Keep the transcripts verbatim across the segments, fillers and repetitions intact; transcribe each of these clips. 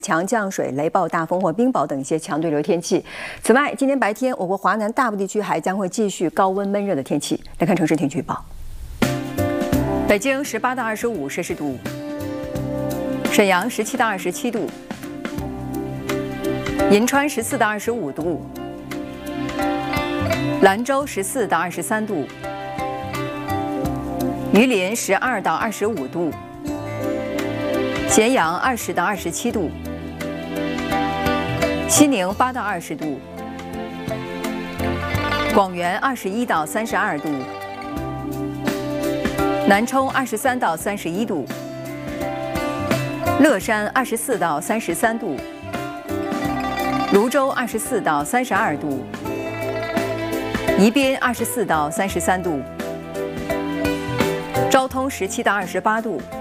强降水、雷暴、大风或冰雹等一些强对流天气。此外，今天白天我国华南大部地区还将会继续高温闷热的天气。来看城市天气预报：北京十八到二十五摄氏度，沈阳十七到二十七度，银川十四到二十五度，兰州十四到二十三度，榆林十二到二十五度，咸阳二十到二十七度。 西宁八到二十度，广元二十一到三十二度，南充二十三到三十一度，乐山二十四到三十三度，泸州二十四到三十二度，宜宾二十四到三十三度，昭通十七到二十八度，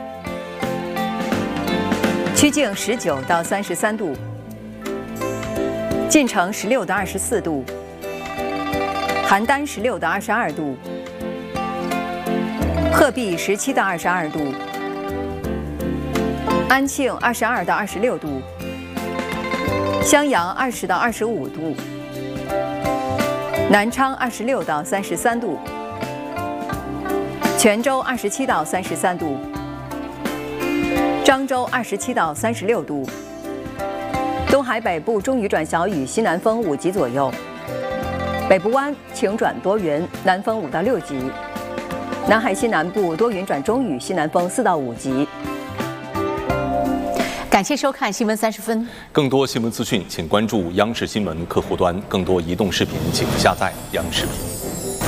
曲靖十九到三十三度。 晋城十六到二十四度，邯郸十六到二十二度，鹤壁十七到二十二度，安庆二十二到二十六度，襄阳二十到二十五度，南昌二十六到三十三度，泉州二十七到三十三度，漳州二十七到三十六度。 东海北部中雨转小雨，西南风五级左右；北部湾晴转多云，南风五到六级；南海西南部多云转中雨，西南风四到五级。 感谢收看《新闻三十分》， 更多新闻资讯，请关注央视新闻客户端；更多移动视频，请下载央视频。